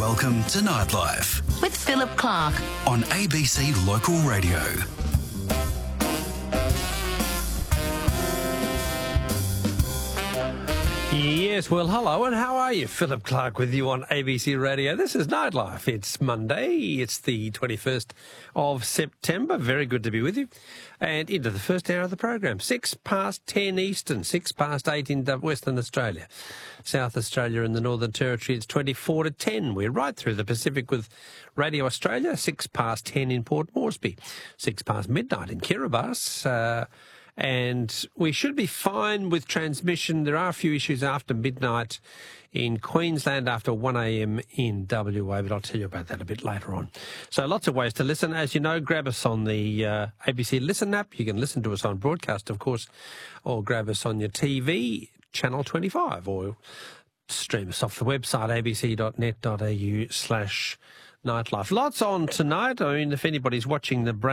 Welcome to Nightlife with Philip Clark on ABC Local Radio. Yes, well, hello, and how are you? Philip Clark with you on ABC Radio. This is Nightlife. It's Monday. It's the 21st of September. Very good to be with you. And into the first hour of the program. 10:06 Eastern, 8:06 in Western Australia. South Australia and the Northern Territory, it's 10:24. We're right through the Pacific with Radio Australia. 10:06 in Port Moresby. midnight in Kiribati. And we should be fine with transmission. There are a few issues after midnight in Queensland, after 1 a.m. in WA, but I'll tell you about that a bit later on. So lots of ways to listen. As you know, grab us on the ABC Listen app. You can listen to us on broadcast, of course, or grab us on your TV, Channel 25, or stream us off the website, abc.net.au/nightlife. Lots on tonight. I mean, if anybody's watching the